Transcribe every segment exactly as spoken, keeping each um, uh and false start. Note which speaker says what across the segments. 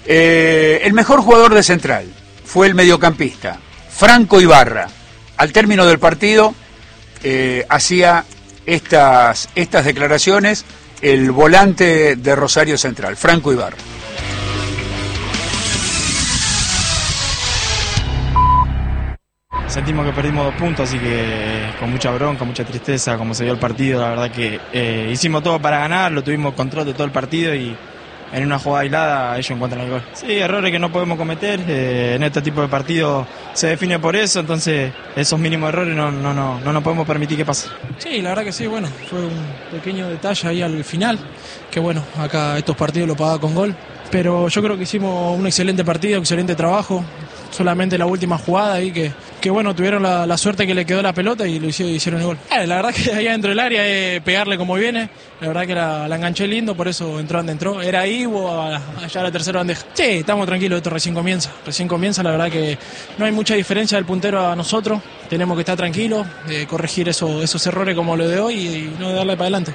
Speaker 1: Eh, el mejor jugador de Central fue el mediocampista, Franco Ibarra. Al término del partido eh, hacía estas, estas declaraciones el volante de Rosario Central, Franco Ibarra.
Speaker 2: Sentimos que perdimos dos puntos, así que con mucha bronca, mucha tristeza, como se vio el partido, la verdad que eh, hicimos todo para ganar, lo tuvimos control de todo el partido y en una jugada aislada ellos encuentran el gol. Sí, errores que no podemos cometer, eh, en este tipo de partidos se define por eso, entonces esos mínimos errores no, no, no, no nos podemos permitir que pase.
Speaker 3: Sí, la verdad que sí, bueno, fue un pequeño detalle ahí al final, que bueno, acá estos partidos lo pagaba con gol, pero yo creo que hicimos un excelente partido, excelente trabajo, solamente la última jugada ahí que, que bueno, tuvieron la, la suerte que le quedó la pelota y lo hicieron, hicieron el gol. Eh, la verdad que ahí adentro del área eh, pegarle como viene, la verdad que la, la enganché lindo, por eso entró donde entró. Era ahí o allá a la tercera bandeja. Sí, estamos tranquilos, esto recién comienza, recién comienza, la verdad que no hay mucha diferencia del puntero a nosotros, tenemos que estar tranquilos, eh, corregir eso, esos errores como lo de hoy y, y no darle para adelante.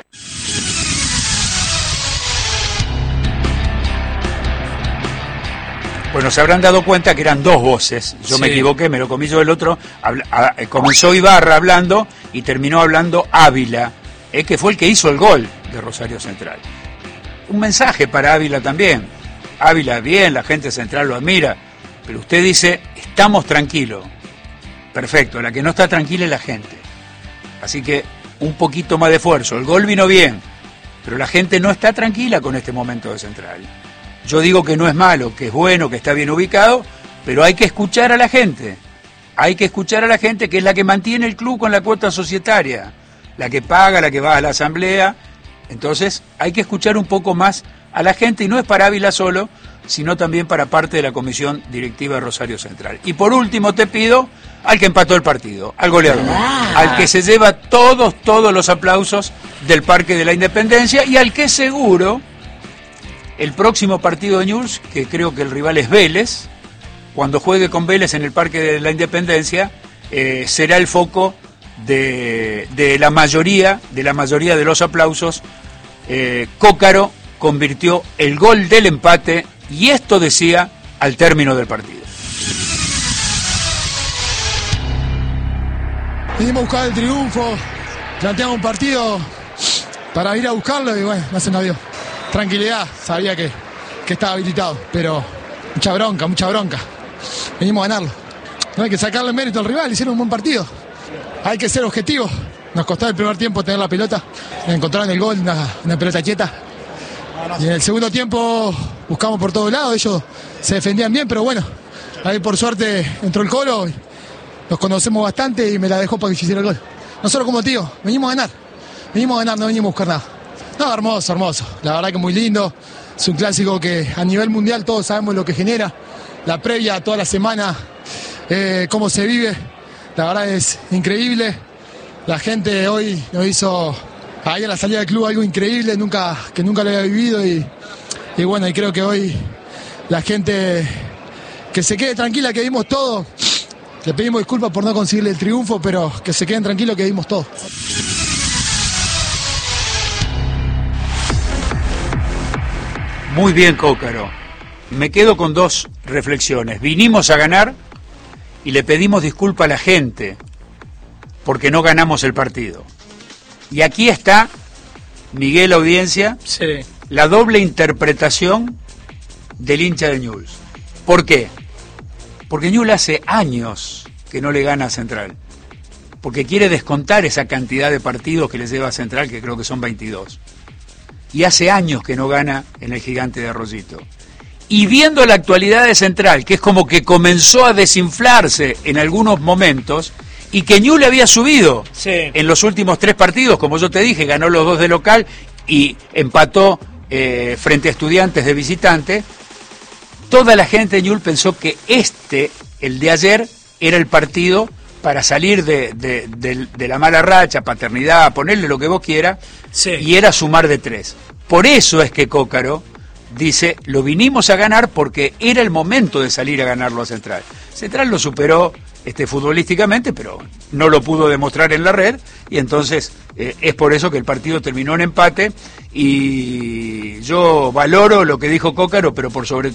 Speaker 1: Bueno, se habrán dado cuenta que eran dos voces. Yo sí. me equivoqué, me lo comí yo el otro. Habla, a, comenzó Ibarra hablando y terminó hablando Ávila, eh, que fue el que hizo el gol de Rosario Central. Un mensaje para Ávila también. Ávila, bien, la gente Central lo admira, pero usted dice, estamos tranquilos. Perfecto, la que no está tranquila es la gente. Así que un poquito más de esfuerzo. El gol vino bien, pero la gente no está tranquila con este momento de Central. Yo digo que no es malo, que es bueno, que está bien ubicado, pero hay que escuchar a la gente. Hay que escuchar a la gente, que es la que mantiene el club con la cuota societaria, la que paga, la que va a la asamblea. Entonces hay que escuchar un poco más a la gente, y no es para Ávila solo, sino también para parte de la comisión directiva de Rosario Central. Y por último te pido al que empató el partido, al goleador, ah. al que se lleva todos, todos los aplausos del Parque de la Independencia, y al que seguro el próximo partido de Newell's, que creo que el rival es Vélez, cuando juegue con Vélez en el Parque de la Independencia, eh, será el foco de, de la mayoría, de la mayoría de los aplausos. Eh, Cócaro convirtió el gol del empate, y esto decía al término del partido.
Speaker 4: Venimos a buscar el triunfo, planteamos un partido para ir a buscarlo y bueno, no se nos dio. Tranquilidad, sabía que, que estaba habilitado, pero mucha bronca, mucha bronca. Venimos a ganarlo. No hay que sacarle mérito al rival, hicieron un buen partido. Hay que ser objetivos. Nos costó el primer tiempo tener la pelota, encontraron el gol, una, una pelota quieta. Y en el segundo tiempo buscamos por todos lados, ellos se defendían bien, pero bueno, ahí por suerte entró el Colo, nos conocemos bastante y me la dejó para que hiciera el gol. Nosotros, como tío, venimos a ganar, venimos a ganar, no venimos a buscar nada. No, hermoso, hermoso. La verdad que muy lindo. Es un clásico que a nivel mundial todos sabemos lo que genera. La previa, toda la semana, eh, cómo se vive. La verdad es increíble. La gente hoy nos hizo ahí a la salida del club algo increíble, nunca, que nunca lo había vivido. Y, y bueno, y creo que hoy la gente que se quede tranquila, que dimos todo. Le pedimos disculpas por no conseguirle el triunfo, pero que se queden tranquilos que dimos todo.
Speaker 1: Muy bien, Cócaro. Me quedo con dos reflexiones. Vinimos a ganar y le pedimos disculpa a la gente porque no ganamos el partido. Y aquí está, Miguel, audiencia, sí. la doble interpretación del hincha de Newell's. ¿Por qué? Porque Newell's hace años que no le gana a Central. Porque quiere descontar esa cantidad de partidos que le lleva a Central, que creo que son veintidós. Y hace años que no gana en el Gigante de Arroyito. Y viendo la actualidad de Central, que es como que comenzó a desinflarse en algunos momentos, y que Newell's le había subido sí. en los últimos tres partidos, como yo te dije, ganó los dos de local y empató eh, frente a Estudiantes de visitante, toda la gente de Newell's pensó que este, el de ayer, era el partido para salir de, de, de, de la mala racha, paternidad, ponerle lo que vos quieras, sí. y era sumar de tres. Por eso es que Cócaro dice, lo vinimos a ganar porque era el momento de salir a ganarlo a Central. Central lo superó este, futbolísticamente, pero no lo pudo demostrar en la red, y entonces eh, es por eso que el partido terminó en empate, y yo valoro lo que dijo Cócaro, pero por sobre